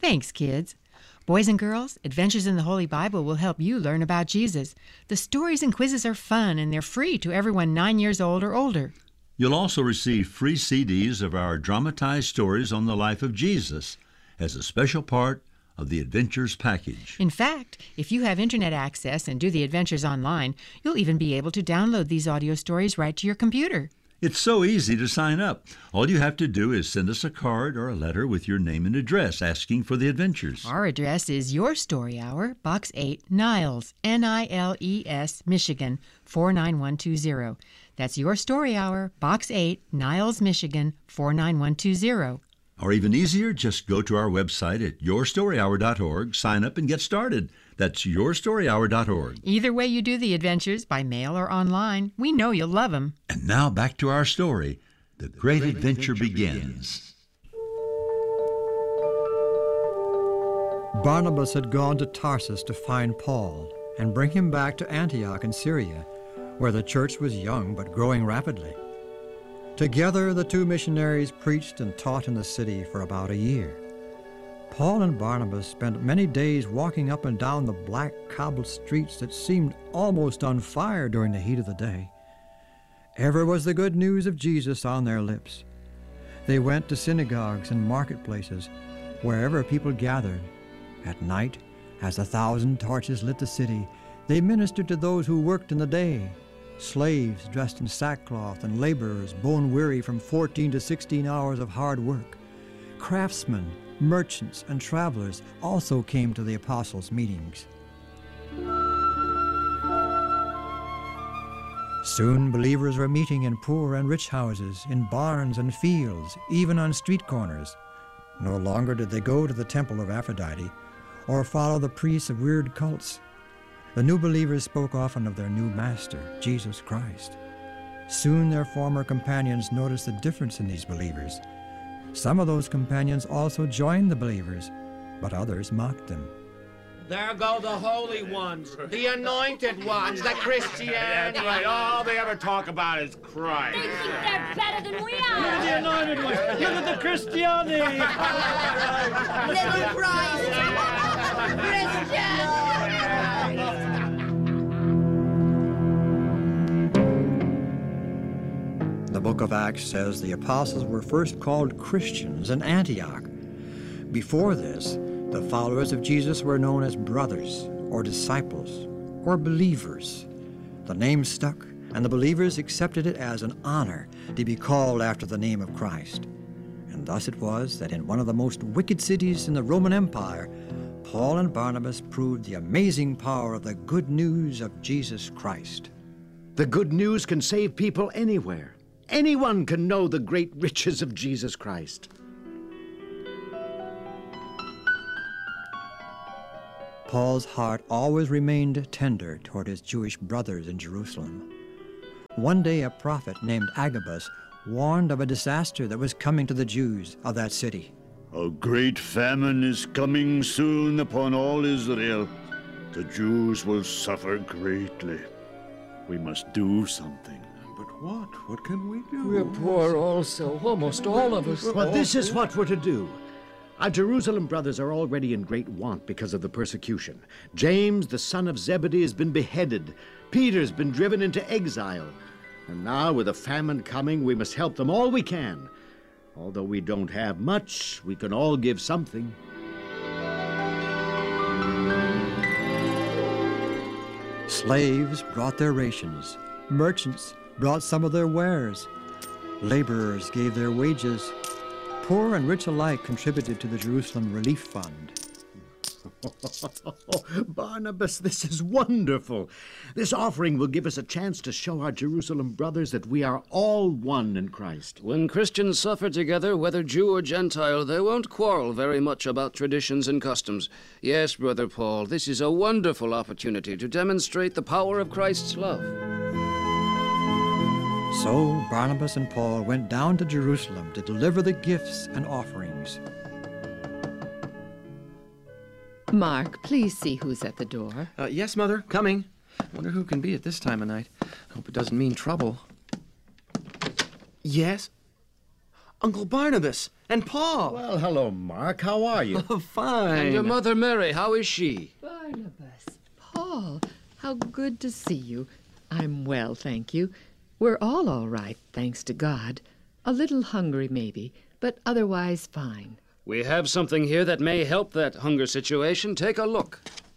Thanks, kids. Boys and girls, Adventures in the Holy Bible will help you learn about Jesus. The stories and quizzes are fun, and they're free to everyone 9 years old or older. You'll also receive free CDs of our dramatized stories on the life of Jesus as a special part of the Adventures package. In fact, if you have internet access and do the Adventures online, you'll even be able to download these audio stories right to your computer. It's so easy to sign up. All you have to do is send us a card or a letter with your name and address asking for the Adventures. Our address is Your Story Hour, Box 8, Niles, Niles, Michigan, 49120. That's Your Story Hour, Box 8, Niles, Michigan, 49120. Or even easier, just go to our website at yourstoryhour.org, sign up, and get started. That's yourstoryhour.org. Either way you do the Adventures, by mail or online, we know you'll love them. And now back to our story. The great adventure begins. Barnabas had gone to Tarsus to find Paul and bring him back to Antioch in Syria, where the church was young but growing rapidly. Together, the two missionaries preached and taught in the city for about a year. Paul and Barnabas spent many days walking up and down the black cobbled streets that seemed almost on fire during the heat of the day. Ever was the good news of Jesus on their lips. They went to synagogues and marketplaces, wherever people gathered. At night, as 1,000 torches lit the city, they ministered to those who worked in the day. Slaves dressed in sackcloth and laborers bone-weary from 14 to 16 hours of hard work. Craftsmen, merchants, and travelers also came to the apostles' meetings. Soon believers were meeting in poor and rich houses, in barns and fields, even on street corners. No longer did they go to the temple of Aphrodite or follow the priests of weird cults. The new believers spoke often of their new master, Jesus Christ. Soon their former companions noticed the difference in these believers. Some of those companions also joined the believers, but others mocked them. There go the holy ones, the anointed ones, the Christians. That's right. All they ever talk about is Christ. They think they're better than we are. Look at the anointed ones. Look at the Christiani. Little Christ. Christian. The book of Acts says the apostles were first called Christians in Antioch. Before this, the followers of Jesus were known as brothers, or disciples, or believers. The name stuck, and the believers accepted it as an honor to be called after the name of Christ. And thus it was that in one of the most wicked cities in the Roman Empire, Paul and Barnabas proved the amazing power of the good news of Jesus Christ. The good news can save people anywhere. Anyone can know the great riches of Jesus Christ. Paul's heart always remained tender toward his Jewish brothers in Jerusalem. One day a prophet named Agabus warned of a disaster that was coming to the Jews of that city. A great famine is coming soon upon all Israel. The Jews will suffer greatly. We must do something. But what? What can we do? We're poor also, almost all of us. Well, this is what we're to do. Our Jerusalem brothers are already in great want because of the persecution. James, the son of Zebedee, has been beheaded. Peter's been driven into exile. And now, with a famine coming, we must help them all we can. Although we don't have much, we can all give something. Slaves brought their rations. Merchants brought some of their wares. Laborers gave their wages. Poor and rich alike contributed to the Jerusalem Relief Fund. Barnabas, this is wonderful. This offering will give us a chance to show our Jerusalem brothers that we are all one in Christ. When Christians suffer together, whether Jew or Gentile, they won't quarrel very much about traditions and customs. Yes, Brother Paul, this is a wonderful opportunity to demonstrate the power of Christ's love. So Barnabas and Paul went down to Jerusalem to deliver the gifts and offerings. Mark, please see who's at the door. Yes, Mother, coming. I wonder who can be at this time of night. Hope it doesn't mean trouble. Yes? Uncle Barnabas and Paul. Well, hello, Mark. How are you? Fine. And your mother Mary, how is she? Barnabas, Paul, how good to see you. I'm well, thank you. We're all right, thanks to God. A little hungry, maybe, but otherwise fine. We have something here that may help that hunger situation. Take a look.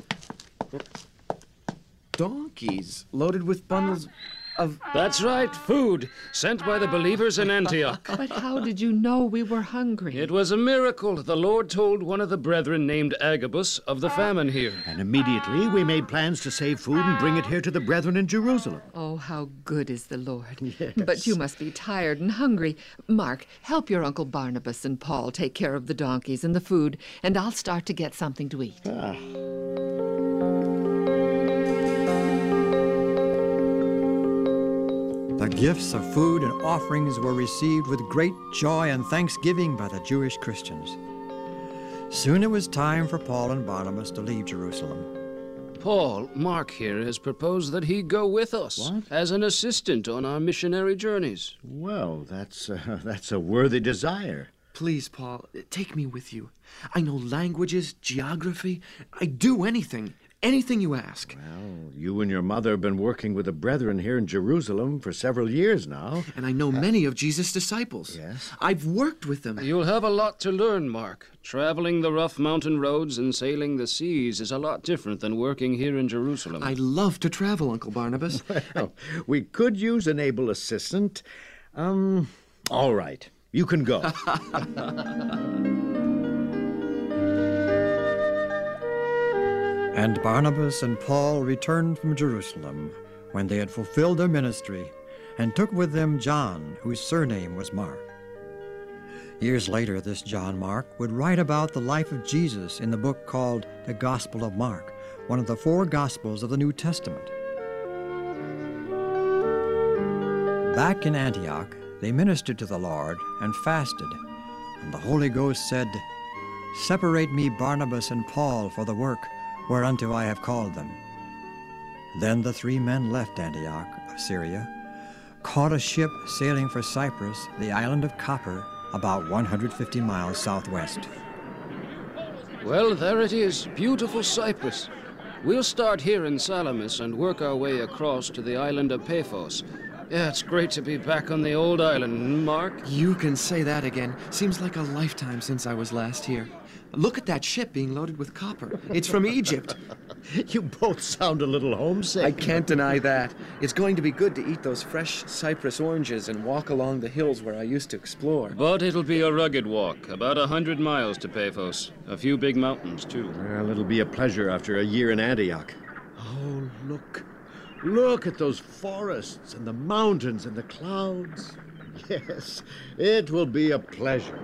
Donkeys loaded with bundles of... That's right, food, sent by the believers in Antioch. But how did you know we were hungry? It was a miracle. The Lord told one of the brethren named Agabus of the famine here. And immediately we made plans to save food and bring it here to the brethren in Jerusalem. Oh, how good is the Lord. Yes. But you must be tired and hungry. Mark, help your Uncle Barnabas and Paul take care of the donkeys and the food, and I'll start to get something to eat. The gifts of food and offerings were received with great joy and thanksgiving by the Jewish Christians. Soon it was time for Paul and Barnabas to leave Jerusalem. Paul, Mark here has proposed that he go with us as an assistant on our missionary journeys. Well, that's a worthy desire. Please, Paul, take me with you. I know languages, geography. I'd do anything. Anything you ask. Well, you and your mother have been working with the brethren here in Jerusalem for several years now. And I know many of Jesus' disciples. Yes. I've worked with them. You'll have a lot to learn, Mark. Traveling the rough mountain roads and sailing the seas is a lot different than working here in Jerusalem. I'd love to travel, Uncle Barnabas. Well, we could use an able assistant. All right. You can go. And Barnabas and Paul returned from Jerusalem when they had fulfilled their ministry, and took with them John, whose surname was Mark. Years later, this John Mark would write about the life of Jesus in the book called The Gospel of Mark, one of the 4 Gospels of the New Testament. Back in Antioch, they ministered to the Lord and fasted, and the Holy Ghost said, "Separate me Barnabas and Paul for the work whereunto I have called them." Then the 3 men left Antioch of Syria, caught a ship sailing for Cyprus, the island of Copper, about 150 miles southwest. Well, there it is, beautiful Cyprus. We'll start here in Salamis and work our way across to the island of Paphos. Yeah, it's great to be back on the old island, Mark. You can say that again. Seems like a lifetime since I was last here. Look at that ship being loaded with copper. It's from Egypt. You both sound a little homesick. I can't deny that. It's going to be good to eat those fresh Cyprus oranges and walk along the hills where I used to explore. But it'll be a rugged walk, about 100 miles to Paphos. A few big mountains, too. Well, it'll be a pleasure after a year in Antioch. Oh, look. Look at those forests and the mountains and the clouds. Yes, it will be a pleasure.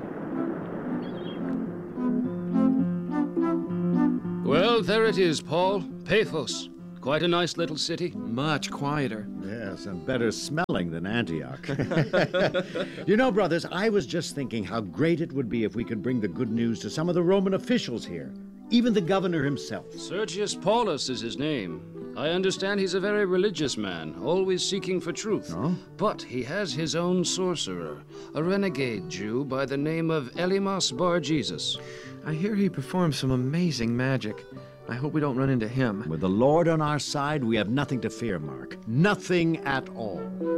Well, there it is, Paul. Paphos. Quite a nice little city. Much quieter. Yes, and better smelling than Antioch. You know, brothers, I was just thinking how great it would be if we could bring the good news to some of the Roman officials here, even the governor himself. Sergius Paulus is his name. I understand he's a very religious man, always seeking for truth. Oh? But he has his own sorcerer, a renegade Jew by the name of Elymas Bar Jesus. I hear he performs some amazing magic. I hope we don't run into him. With the Lord on our side, we have nothing to fear, Mark. Nothing at all.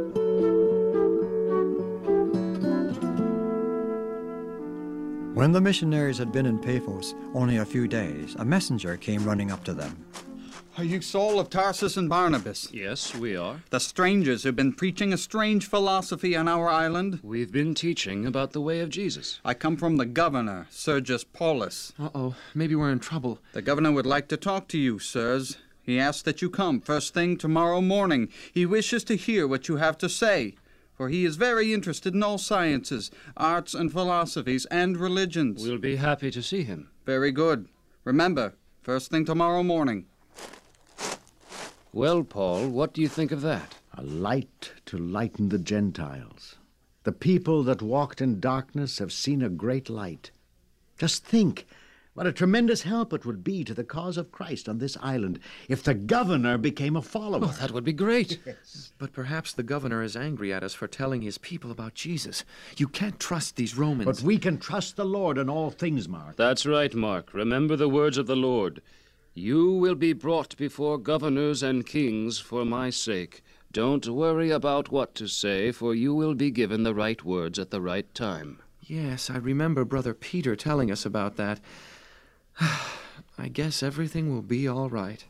When the missionaries had been in Paphos only a few days, a messenger came running up to them. Are you Saul of Tarsus and Barnabas? Yes, we are. The strangers who've been preaching a strange philosophy on our island? We've been teaching about the way of Jesus. I come from the governor, Sergius Paulus. Uh-oh, maybe we're in trouble. The governor would like to talk to you, sirs. He asks that you come first thing tomorrow morning. He wishes to hear what you have to say, for he is very interested in all sciences, arts and philosophies, and religions. We'll be happy to see him. Very good. Remember, first thing tomorrow morning. Well, Paul, what do you think of that? A light to lighten the Gentiles. The people that walked in darkness have seen a great light. Just think, What a tremendous help it would be to the cause of Christ on this island if the governor became a follower. Oh, that would be great. Yes. But perhaps the governor is angry at us for telling his people about Jesus. You can't trust these Romans. But we can trust the Lord in all things, Mark. That's right, Mark. Remember the words of the Lord. You will be brought before governors and kings for my sake. Don't worry about what to say, for you will be given the right words at the right time. Yes, I remember Brother Peter telling us about that. I guess everything will be all right.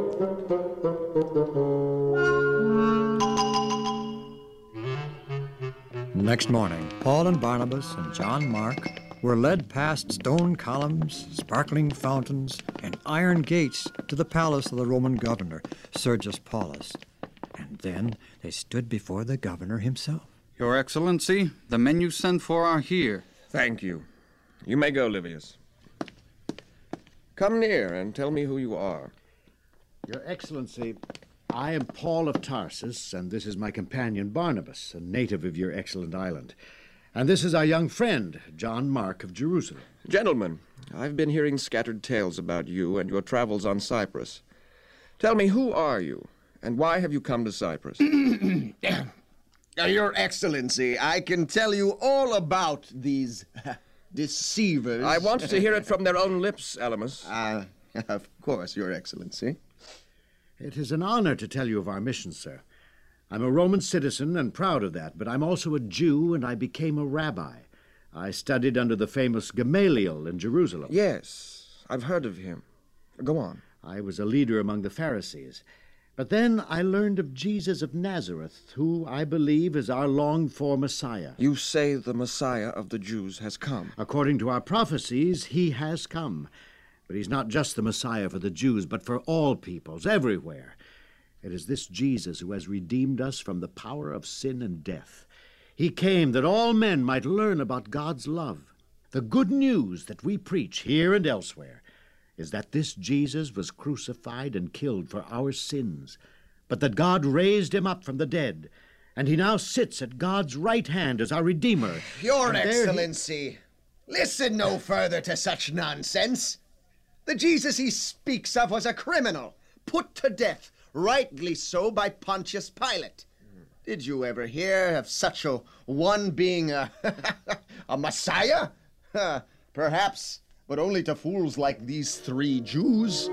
Next morning, Paul and Barnabas and John Mark were led past stone columns, sparkling fountains, and iron gates to the palace of the Roman governor, Sergius Paulus. And then they stood before the governor himself. Your Excellency, the men you sent for are here. Thank you. You may go, Livius. Come near and tell me who you are. Your Excellency, I am Paul of Tarsus, and this is my companion Barnabas, a native of your excellent island. And this is our young friend, John Mark of Jerusalem. Gentlemen, I've been hearing scattered tales about you and your travels on Cyprus. Tell me, who are you, and why have you come to Cyprus? Your Excellency, I can tell you all about these deceivers. I want to hear it from their own lips, Elymas. Of course, Your Excellency. It is an honor to tell you of our mission, sir. I'm a Roman citizen and proud of that, but I'm also a Jew, and I became a rabbi. I studied under the famous Gamaliel in Jerusalem. Yes, I've heard of him. Go on. I was a leader among the Pharisees. But then I learned of Jesus of Nazareth, who I believe is our longed-for Messiah. You say the Messiah of the Jews has come. According to our prophecies, he has come. But he's not just the Messiah for the Jews, but for all peoples, everywhere. It is this Jesus who has redeemed us from the power of sin and death. He came that all men might learn about God's love. The good news that we preach here and elsewhere is that this Jesus was crucified and killed for our sins, but that God raised him up from the dead, and he now sits at God's right hand as our Redeemer. Your Excellency, listen no further to such nonsense. The Jesus he speaks of was a criminal, put to death, rightly so, by Pontius Pilate. Did you ever hear of such a one being a Messiah? Perhaps, but only to fools like these three Jews.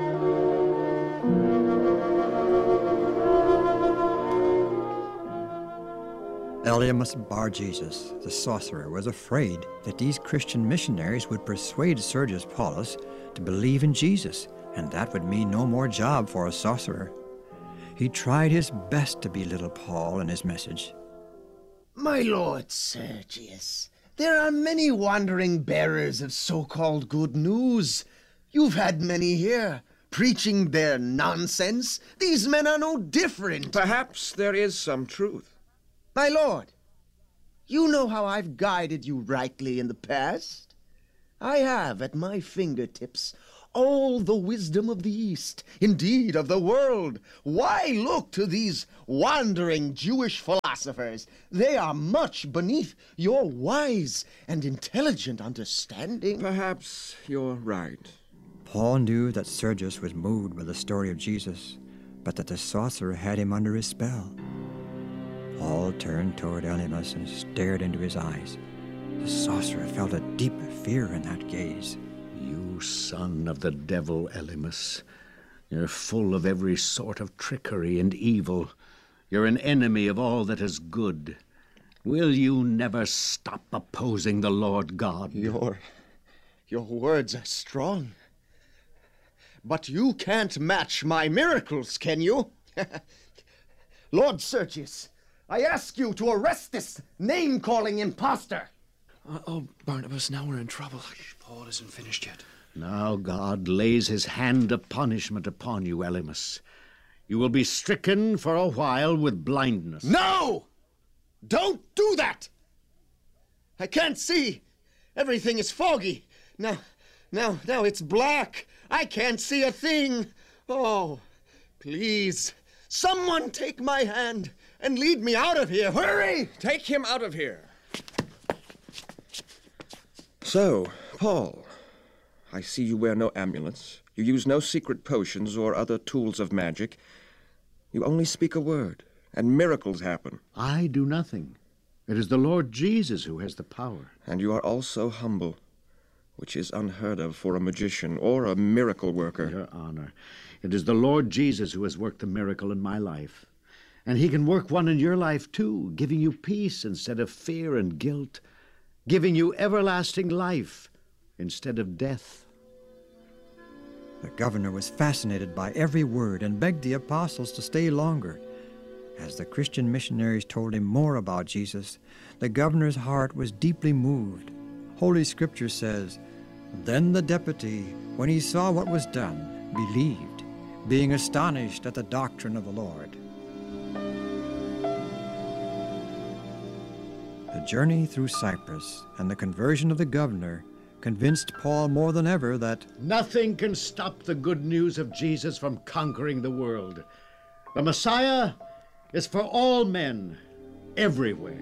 Elymas Bar-Jesus, the sorcerer, was afraid that these Christian missionaries would persuade Sergius Paulus to believe in Jesus, and that would mean no more job for a sorcerer. He tried his best to belittle Paul and his message. My lord Sergius, there are many wandering bearers of so-called good news. You've had many here, preaching their nonsense. These men are no different. Perhaps there is some truth. My lord, you know how I've guided you rightly in the past. I have at my fingertips all the wisdom of the East, indeed of the world. Why look to these wandering Jewish philosophers? They are much beneath your wise and intelligent understanding. Perhaps you're right. Paul knew that Sergius was moved by the story of Jesus, but that the sorcerer had him under his spell. Paul turned toward Elymas and stared into his eyes. The sorcerer felt a deep fear in that gaze. You son of the devil, Elymas. You're full of every sort of trickery and evil. You're an enemy of all that is good. Will you never stop opposing the Lord God? Your words are strong. But you can't match my miracles, can you? Lord Sergius, I ask you to arrest this name-calling impostor. Oh, Barnabas, now we're in trouble. Paul isn't finished yet. Now God lays his hand of punishment upon you, Elymas. You will be stricken for a while with blindness. No! Don't do that! I can't see. Everything is foggy. Now it's black. I can't see a thing. Oh, please, someone take my hand and lead me out of here. Hurry! Take him out of here. So, Paul, I see you wear no amulets. You use no secret potions or other tools of magic. You only speak a word, and miracles happen. I do nothing. It is the Lord Jesus who has the power. And you are also humble, which is unheard of for a magician or a miracle worker. Your honor, it is the Lord Jesus who has worked the miracle in my life. And he can work one in your life, too, giving you peace instead of fear and guilt, giving you everlasting life instead of death. The governor was fascinated by every word and begged the apostles to stay longer. As the Christian missionaries told him more about Jesus, the governor's heart was deeply moved. Holy Scripture says, "Then the deputy, when he saw what was done, believed, being astonished at the doctrine of the Lord." The journey through Cyprus and the conversion of the governor convinced Paul more than ever that nothing can stop the good news of Jesus from conquering the world. The Messiah is for all men, everywhere.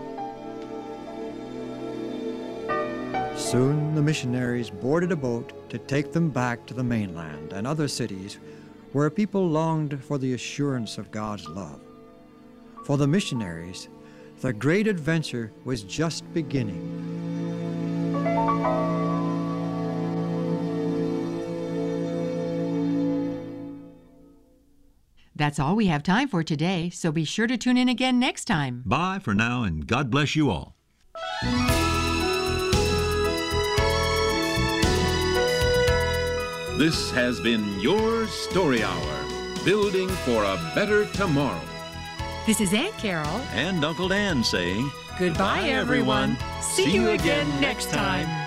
Soon the missionaries boarded a boat to take them back to the mainland and other cities where people longed for the assurance of God's love. For the missionaries, the great adventure was just beginning. That's all we have time for today, so be sure to tune in again next time. Bye for now, and God bless you all. This has been your Story Hour, building for a better tomorrow. This is Aunt Carol And Uncle Dan saying, goodbye, everyone. See you again next time.